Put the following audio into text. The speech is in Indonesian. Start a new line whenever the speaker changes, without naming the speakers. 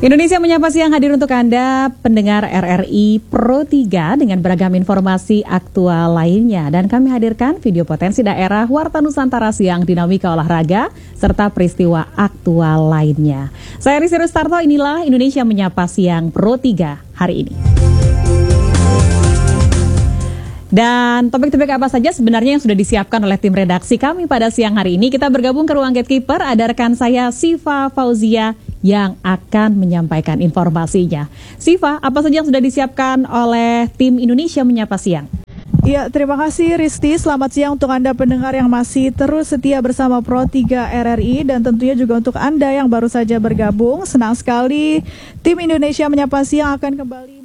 Indonesia Menyapa Siang hadir untuk Anda, pendengar RRI Pro 3 dengan beragam informasi aktual lainnya. Dan kami hadirkan video potensi daerah, Warta Nusantara Siang, dinamika olahraga, serta peristiwa aktual lainnya. Saya Rizky Rustarto, inilah Indonesia Menyapa Siang Pro 3 hari ini. Dan topik-topik apa saja sebenarnya yang sudah disiapkan oleh tim redaksi kami pada siang hari ini. Kita bergabung ke ruang gatekeeper, ada rekan saya Siva Fauzia yang akan menyampaikan informasinya. Siva, apa saja yang sudah disiapkan oleh tim Indonesia Menyapa Siang?
Ya, terima kasih Risti. Selamat siang untuk Anda pendengar yang masih terus setia bersama Pro 3 RRI, dan tentunya juga untuk Anda yang baru saja bergabung. Senang sekali tim Indonesia Menyapa Siang akan kembali